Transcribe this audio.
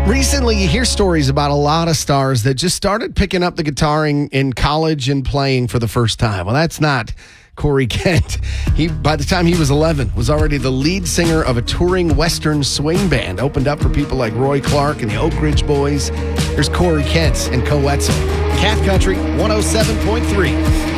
Recently, you hear stories about a lot of stars that just started picking up the guitar in college and playing for the first time. Well, that's not Corey Kent. By the time he was 11, was already the lead singer of a touring Western swing band. Opened up for people like Roy Clark and the Oak Ridge Boys. There's Corey Kent and Co-Wetzel. Cat Country 107.3.